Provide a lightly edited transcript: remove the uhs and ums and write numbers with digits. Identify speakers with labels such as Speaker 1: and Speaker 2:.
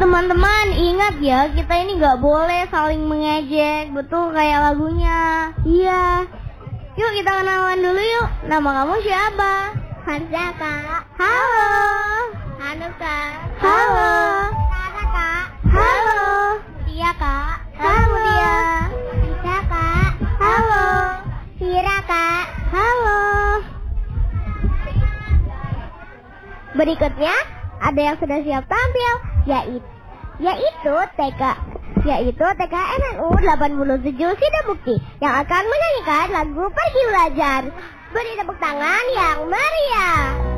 Speaker 1: Teman-teman, ingat ya, kita ini nggak boleh saling mengejek, betul kayak lagunya. Iya. Yuk kita kenalan dulu yuk. Nama kamu siapa?
Speaker 2: Harsha, Kak.
Speaker 1: Halo.
Speaker 2: Halo, Kak.
Speaker 1: Halo.
Speaker 2: Sarah, Kak.
Speaker 1: Halo.
Speaker 2: Tia, Kak.
Speaker 1: Halo Tia.
Speaker 2: Bisa, Kak.
Speaker 1: Halo.
Speaker 2: Sira, Kak.
Speaker 1: Halo. Berikutnya ada yang sudah siap tampil, yaitu TKMNU 87 Sidabukti yang akan menyanyikan lagu Pergi Belajar. Beri tepuk tangan yang meriah.